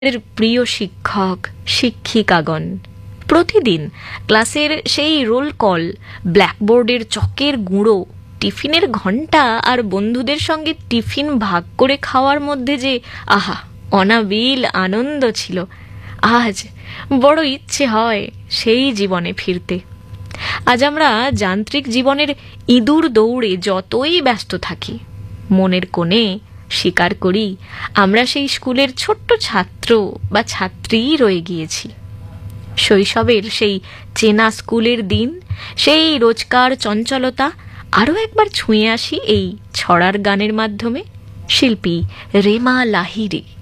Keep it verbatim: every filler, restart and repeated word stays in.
এর প্রিয় শিক্ষক শিক্ষিকাগণ। প্রতিদিন ক্লাসের সেই রোল কল, ব্ল্যাকবোর্ডের চকের গুঁড়ো, টিফিনের ঘন্টা আর বন্ধুদের সঙ্গে টিফিন ভাগ করে খাওয়ার মধ্যে যে আহা অনাবিল আনন্দ ছিল, আজ বড় ইচ্ছে হয় সেই জীবনে ফিরতে। আজ আমরা যান্ত্রিক জীবনের ইঁদুর দৌড়ে যতই ব্যস্ত থাকি, মনের কোণে স্বীকার করি আমরা সেই স্কুলের ছোট্ট ছাত্র বা ছাত্রীই রয়ে গিয়েছি। শৈশবের সেই চেনা স্কুলের দিন, সেই রোজকার চঞ্চলতা আরও একবার ছুঁয়ে আসি এই ছড়ার গানের মাধ্যমে। শিল্পী রেমা লাহিড়ী।